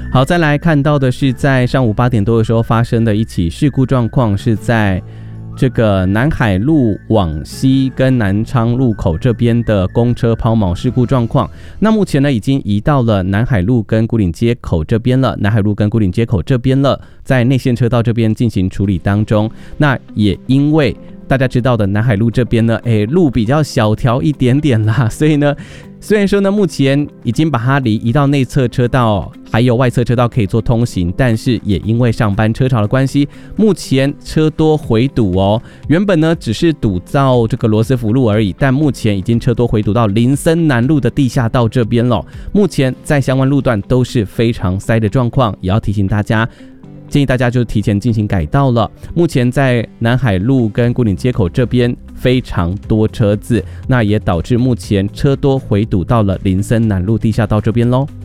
好，再来看到的是在上午8点多的时候发生的一起事故状况，是在这个南海路往西跟南昌路口这边的公车抛锚事故状况。那目前呢，已经移到了南海路跟牯岭街口这边了，在内线车道这边进行处理当中。那也因为大家知道的南海路这边呢，路比较小条一点点啦，所以呢，虽然说呢，目前已经把它移到内侧车道还有外侧车道可以做通行，但是也因为上班车潮的关系，目前车多回堵哦。原本呢只是堵到这个罗斯福路而已，但目前已经车多回堵到林森南路的地下道这边了。目前在相关路段都是非常塞的状况，也要提醒大家。建议大家就提前进行改道了。目前在南海路跟牯岭街口这边非常多车子，那也导致目前车多回堵到了林森南路地下道这边咯。